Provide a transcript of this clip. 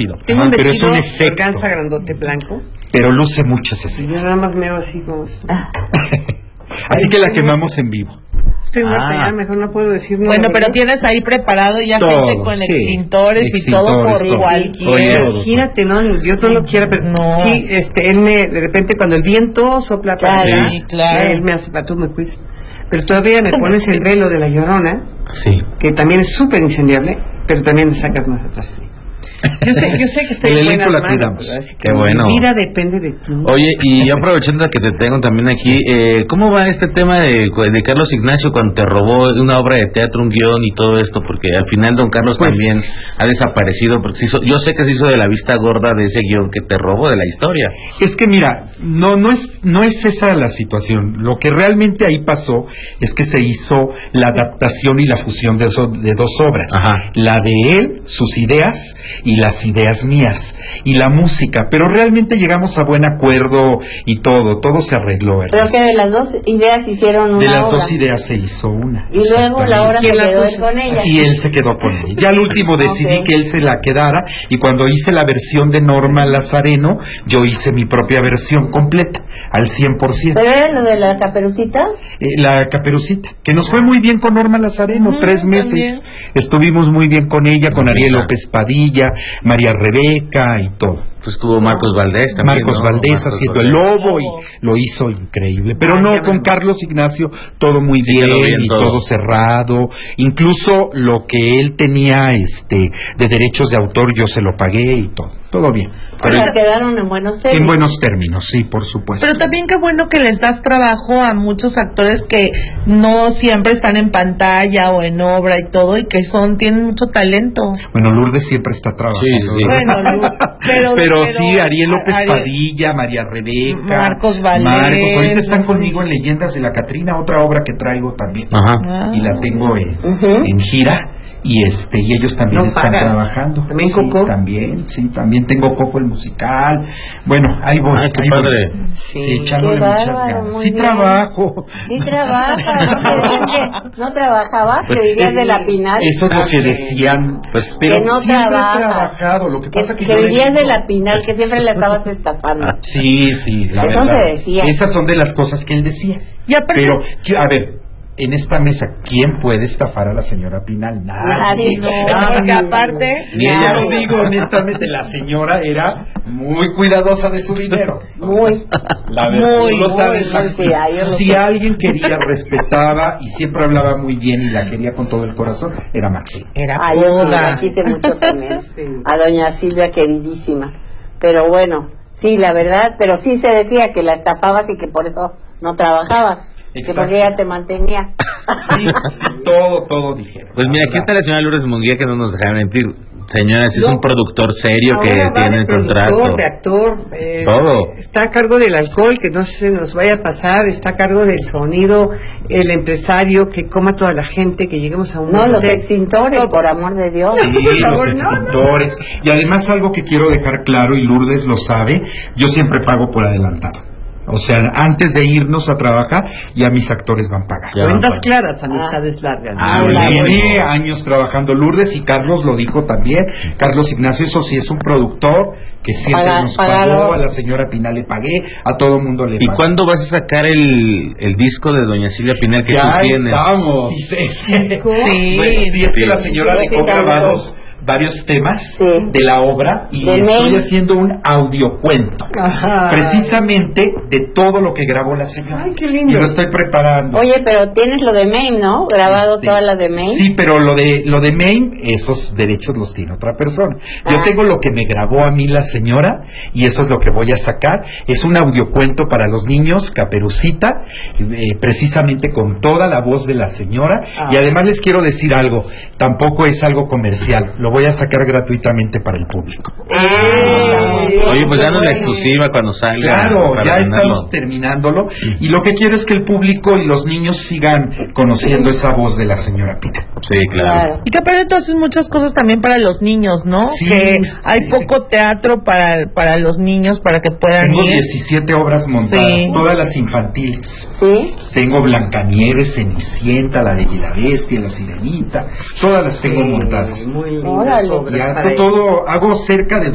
rápido. Tengo un pero es un vestido de efecto. organza grandote blanco. Pero luce mucho ese Y sí. yo nada más me veo así como... Así que la quemamos en vivo. Estoy muerta ya, mejor no puedo decir nada. Bueno, pero tienes ahí preparado ya Todo, gente con sí. extintores y todo por Extintores, cualquier... Oye, Imagínate, ¿no? Dios no lo quiera, pero No. sí, él de repente cuando el viento sopla para Sí, acá, claro. él me hace, para tú me cuidas. Pero todavía me pones el velo de la Llorona, Sí. que también es súper incendiable, pero también me sacas más atrás, sí. Yo sé que estoy El en elenco buenas la manos, cuidamos. ¿verdad? Así que Qué bueno. mi vida depende de ti. Oye, y aprovechando que te tengo también aquí, ¿cómo va este tema de Carlos Ignacio cuando te robó una obra de teatro, un guión y todo esto? Porque al final don Carlos Pues, también ha desaparecido, porque yo sé que se hizo de la vista gorda de ese guión que te robó de la historia. Es que mira, no es esa la situación. Lo que realmente ahí pasó es que se hizo la adaptación y la fusión de dos obras. Ajá. La de él, sus ideas, y las ideas mías, y la música. Pero realmente llegamos a buen acuerdo y todo se arregló, Pero Ernest. que de las dos ideas hicieron De una las obra. dos ideas se hizo una. Y luego la obra se ¿Quién la quedó puso? él con ella. Y él se quedó con ella. Ya al último decidí Ok. que él se la quedara, y cuando hice la versión de Norma Lazareno, yo hice mi propia versión completa, al 100%. Pero era lo de la caperucita. La Caperucita, que nos fue muy bien con Norma Lazareno, 3 meses. Estuvimos muy bien con ella, con Ariel López Padilla, María Rebeca y todo. Pues tuvo Marcos Valdés también. Marcos ¿no? Valdés Marcos haciendo Valdés. el lobo y lo hizo increíble. Pero no, con Carlos Ignacio todo muy Sí, quedó bien bien y todo. todo cerrado. Incluso lo que él tenía de derechos de autor yo se lo pagué y todo bien. O sea, quedaron en buenos términos. En buenos términos, sí, por supuesto. Pero también qué bueno que les das trabajo a muchos actores que no siempre están en pantalla o en obra y todo, y que tienen mucho talento. Bueno, Lourdes siempre está trabajando. Sí, sí. Bueno, pero Sí, Ariel López Ariel- Padilla, María Rebeca, Marcos Valdés, ahorita están sí. conmigo en Leyendas de la Catrina, otra obra que traigo también. Ajá. Y la tengo en gira. Y y ellos también No están paras. trabajando. ¿También Sí, Coco? también tengo Coco el musical. Bueno, ahí voy. Ay, qué ahí voy. padre. Sí, echándole Qué muchas bárbaro, ganas. muy Sí bien. trabajo. Sí trabajas, no se ve que no trabajabas, Pues que vivías es- de la Pinal. Eso es lo que decían. Pues, pero que no siempre trabajas. he trabajado. Lo que pasa que yo le vivías de digo- la Pinal, que siempre le estabas estafando. Sí, la Eso verdad. se decía. Esas son de las cosas que él decía. Y aparte- Pero, a ver, en esta mesa, ¿quién puede estafar a la señora Pinal? Nadie. Nadie. No, porque aparte... Y ya lo digo honestamente, la señora era muy cuidadosa de su dinero. Entonces, la verdad, muy, tú lo muy, sabes, muy, Maxi. sí, yo lo Si sé. alguien quería, respetaba y siempre hablaba muy bien y la quería con todo el corazón, era Maxi. Era Ay, yo sí, toda. la quise mucho también. Sí. A doña Silvia, queridísima. Pero bueno, sí, la verdad, pero sí se decía que la estafabas y que por eso no trabajabas. Que Exacto. porque ella te mantenía. Sí, todo dijeron. Pues mira, aquí está la señora Lourdes Munguía, que no nos deja mentir. Señora, si es un productor serio que Ahora va tiene de el productor, contrato. de actor, Todo. está a cargo del alcohol, que no se nos vaya a pasar, está a cargo del sonido, el empresario, que coma toda la gente, que lleguemos a un... No, los hotel. extintores, por amor de Dios. Sí, Por los favor, no, extintores. Y además algo que quiero dejar claro, y Lourdes lo sabe, yo siempre pago por adelantado. O sea, antes de irnos a trabajar, ya mis actores van pagando. Ya. Cuentas claras, amistades largas. Tiene años trabajando Lourdes, y Carlos lo dijo también. Carlos Ignacio, eso sí es un productor que siempre nos Pagaron. pagó. A la señora Pinal le pagué, a todo mundo le ¿Y pagué. cuándo vas a sacar el disco de doña Silvia Pinal que Ya tú tienes? estamos. Sí, bueno, sí, es que la señora Sí, dejó sí, grabados varios temas Sí. de la obra, y Del estoy mail. haciendo un audiocuento Ajá. precisamente de todo lo que grabó la señora. Ay, qué lindo. Y lo estoy preparando. Oye, pero tienes lo de Maine, ¿no? Grabado todas las de Maine. Sí, pero lo de Maine, esos derechos los tiene otra persona. Yo Ah. tengo lo que me grabó a mí la señora, y eso es lo que voy a sacar. Es un audiocuento para los niños, Caperucita, precisamente con toda la voz de la señora. Y además les quiero decir algo, tampoco es algo comercial, lo voy a sacar gratuitamente para el público. Oye, pues danos la exclusiva cuando salga. Claro, para ya tenerlo. estamos terminándolo, y lo que quiero es que el público y los niños sigan conociendo esa voz de la señora Pina. Sí, claro. Y que aparte tú haces muchas cosas también para los niños, ¿no? Sí, que hay sí. poco teatro para los niños, para que puedan Tengo ir. 17 obras montadas, Sí. todas las infantiles. Sí. Tengo Blancanieves, Cenicienta, La Bella y la Bestia, La Sirenita, todas las tengo montadas. Muy lindas Órale. obras Y para hago ellos. todo, hago cerca de